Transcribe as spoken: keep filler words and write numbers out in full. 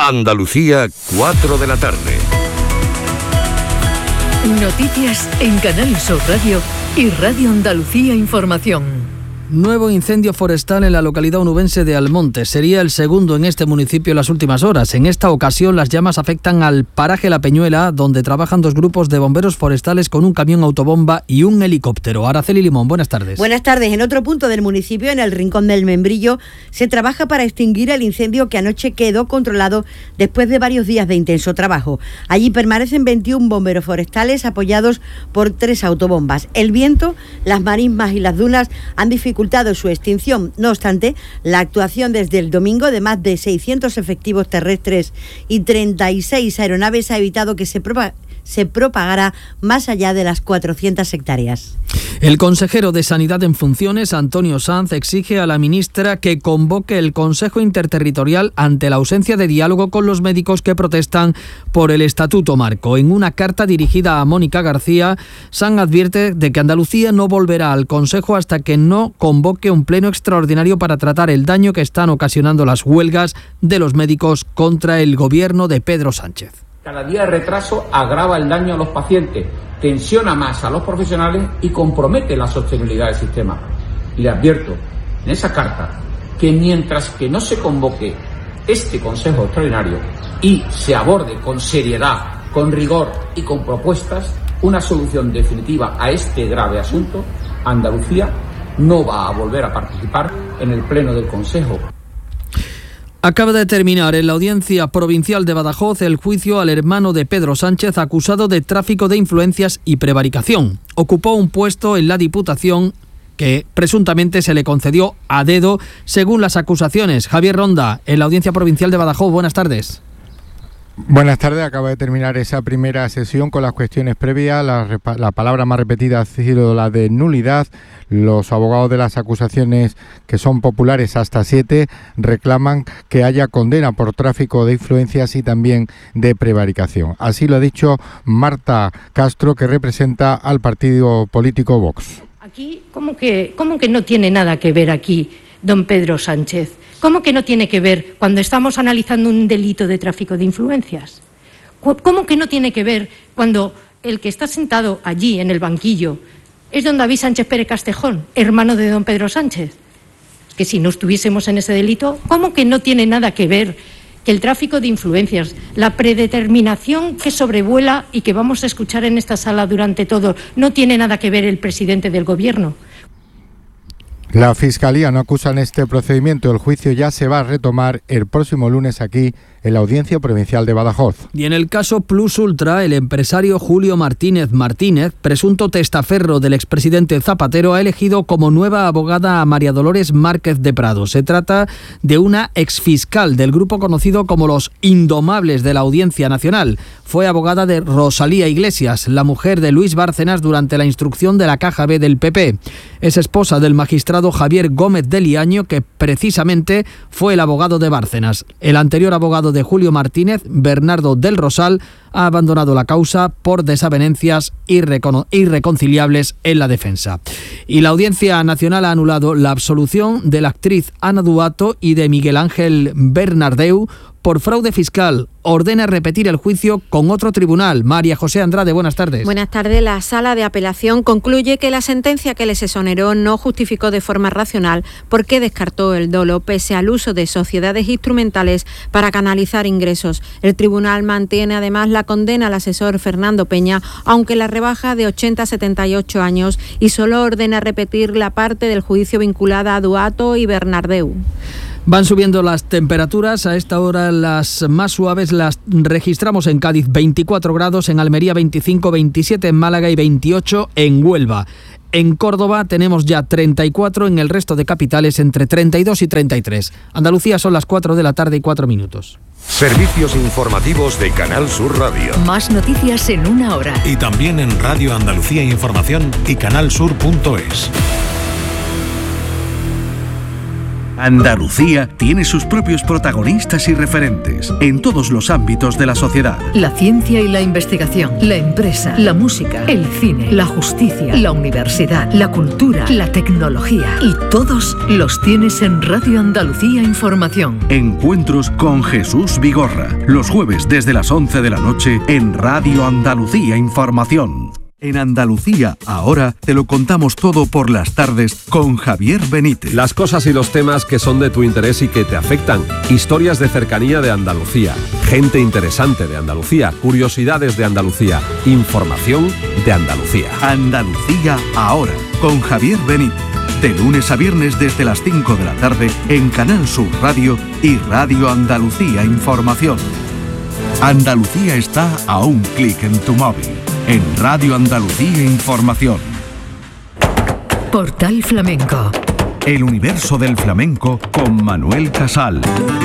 Andalucía, cuatro de la tarde. Noticias en Canal Sur Radio y Radio Andalucía Información. Nuevo incendio forestal en la localidad onubense de Almonte. Sería el segundo en este municipio en las últimas horas. En esta ocasión las llamas afectan al paraje La Peñuela, donde trabajan dos grupos de bomberos forestales con un camión autobomba y un helicóptero. Araceli Limón, buenas tardes. Buenas tardes. En otro punto del municipio, en el Rincón del Membrillo, se trabaja para extinguir el incendio que anoche quedó controlado después de varios días de intenso trabajo. Allí permanecen veintiún bomberos forestales apoyados por tres autobombas. El viento, las marismas y las dunas han dificultado su extinción. No obstante, la actuación desde el domingo de más de seiscientos efectivos terrestres y treinta y seis aeronaves ha evitado que se propague se propagara más allá de las cuatrocientas hectáreas. El consejero de Sanidad en funciones, Antonio Sanz, exige a la ministra que convoque el Consejo Interterritorial ante la ausencia de diálogo con los médicos que protestan por el Estatuto Marco. En una carta dirigida a Mónica García, Sanz advierte de que Andalucía no volverá al Consejo hasta que no convoque un pleno extraordinario para tratar el daño que están ocasionando las huelgas de los médicos contra el gobierno de Pedro Sánchez. Cada día de retraso agrava el daño a los pacientes, tensiona más a los profesionales y compromete la sostenibilidad del sistema. Y le advierto en esa carta que mientras que no se convoque este Consejo Extraordinario y se aborde con seriedad, con rigor y con propuestas una solución definitiva a este grave asunto, Andalucía no va a volver a participar en el Pleno del Consejo. Acaba de terminar en la Audiencia Provincial de Badajoz el juicio al hermano de Pedro Sánchez acusado de tráfico de influencias y prevaricación. Ocupó un puesto en la Diputación que presuntamente se le concedió a dedo según las acusaciones. Javier Ronda, en la Audiencia Provincial de Badajoz, buenas tardes. Buenas tardes, acaba de terminar esa primera sesión con las cuestiones previas. La, la palabra más repetida ha sido la de nulidad. Los abogados de las acusaciones, que son populares hasta siete, reclaman que haya condena por tráfico de influencias y también de prevaricación. Así lo ha dicho Marta Castro, que representa al partido político Vox. Aquí, ¿cómo que, cómo que no tiene nada que ver aquí don Pedro Sánchez? ¿Cómo que no tiene que ver cuando estamos analizando un delito de tráfico de influencias? ¿Cómo que no tiene que ver cuando el que está sentado allí en el banquillo es don David Sánchez Pérez Castejón, hermano de don Pedro Sánchez? Que si no estuviésemos en ese delito, ¿cómo que no tiene nada que ver que el tráfico de influencias, la predeterminación que sobrevuela y que vamos a escuchar en esta sala durante todo, no tiene nada que ver el presidente del gobierno? La Fiscalía no acusa en este procedimiento. El juicio ya se va a retomar el próximo lunes aquí en la Audiencia Provincial de Badajoz. Y en el caso Plus Ultra, el empresario Julio Martínez Martínez, presunto testaferro del expresidente Zapatero, ha elegido como nueva abogada a María Dolores Márquez de Prado. Se trata de una exfiscal del grupo conocido como los Indomables de la Audiencia Nacional. Fue abogada de Rosalía Iglesias, la mujer de Luis Bárcenas durante la instrucción de la Caja B del P P. Es esposa del magistrado Javier Gómez de Liaño, que precisamente fue el abogado de Bárcenas. El anterior abogado de Julio Martínez, Bernardo del Rosal, ha abandonado la causa por desavenencias irrecon- irreconciliables en la defensa. Y la Audiencia Nacional ha anulado la absolución de la actriz Ana Duato y de Miguel Ángel Bernardeu por fraude fiscal. Ordena repetir el juicio con otro tribunal. María José Andrade, buenas tardes. Buenas tardes. La Sala de Apelación concluye que la sentencia que les exoneró no justificó de forma racional porque descartó el dolo pese al uso de sociedades instrumentales para canalizar ingresos. El tribunal mantiene además la condena al asesor Fernando Peña, aunque la rebaja de ochenta a setenta y ocho años, y solo ordena repetir la parte del juicio vinculada a Duato y Bernardeu. Van subiendo las temperaturas. A esta hora las más suaves las registramos en Cádiz, veinticuatro grados, en Almería veinticinco, veintisiete en Málaga y veintiocho en Huelva. En Córdoba tenemos ya treinta y cuatro, en el resto de capitales entre treinta y dos y treinta y tres. Andalucía son las cuatro de la tarde y cuatro minutos. Servicios informativos de Canal Sur Radio. Más noticias en una hora. Y también en Radio Andalucía Información y canal sur punto es. Andalucía tiene sus propios protagonistas y referentes en todos los ámbitos de la sociedad. La ciencia y la investigación, la empresa, la música, el cine, la justicia, la universidad, la cultura, la tecnología. Y todos los tienes en Radio Andalucía Información. Encuentros con Jesús Vigorra, los jueves desde las once de la noche en Radio Andalucía Información. En Andalucía, ahora te lo contamos todo por las tardes con Javier Benítez. Las cosas y los temas que son de tu interés y que te afectan. Historias de cercanía de Andalucía. Gente interesante de Andalucía. Curiosidades de Andalucía. Información de Andalucía. Andalucía, ahora, con Javier Benítez. De lunes a viernes desde las cinco de la tarde en Canal Sur Radio y Radio Andalucía Información. Andalucía está a un clic en tu móvil. En Radio Andalucía Información. Portal Flamenco. El universo del flamenco con Manuel Casal.